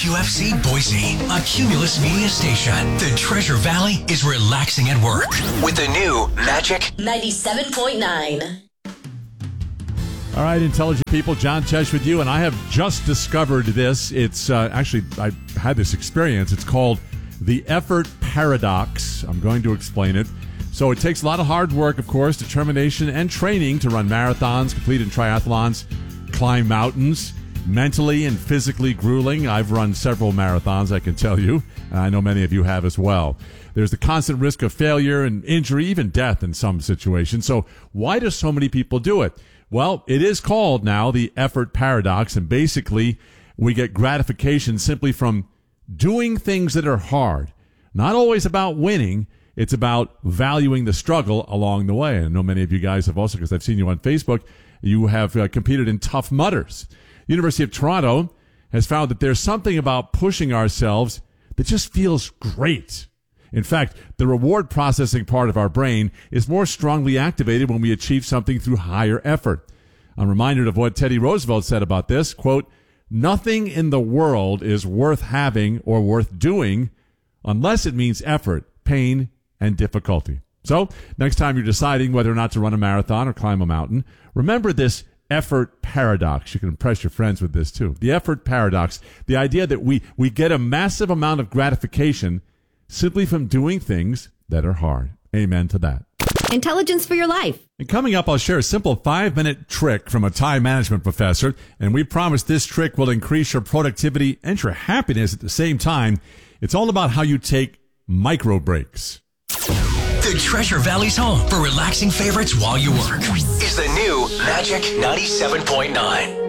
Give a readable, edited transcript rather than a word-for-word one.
WQFC Boise, a Cumulus Media station. The Treasure Valley is relaxing at work with the new Magic 97.9. All right, intelligent people, John Tesh with you, and I have just discovered this. It's actually, I had this experience. It's called the effort paradox. I'm going to explain it. So it takes a lot of hard work, of course, determination, and training to run marathons, complete in triathlons, climb mountains. Mentally and physically grueling. I've run several marathons, I can tell you. And I know many of you have as well. There's the constant risk of failure and injury, even death in some situations. So why do so many people do it? Well, it is called now the effort paradox. And basically, we get gratification simply from doing things that are hard. Not always about winning. It's about valuing the struggle along the way. And I know many of you guys have also, because I've seen you on Facebook, you have competed in Tough Mudders. University of Toronto has found that there's something about pushing ourselves that just feels great. In fact, the reward processing part of our brain is more strongly activated when we achieve something through higher effort. I'm reminded of what Teddy Roosevelt said about this, quote, "Nothing in the world is worth having or worth doing unless it means effort, pain, and difficulty." So, next time you're deciding whether or not to run a marathon or climb a mountain, remember this effort paradox. You can impress your friends with this too. The effort paradox. The idea that we get a massive amount of gratification simply from doing things that are hard. Amen to that. Intelligence for your life. And coming up, I'll share a simple 5-minute trick from a time management professor. And we promise this trick will increase your productivity and your happiness at the same time. It's all about how you take micro breaks. The Treasure Valley's home for relaxing favorites while you work is the new Magic 97.9.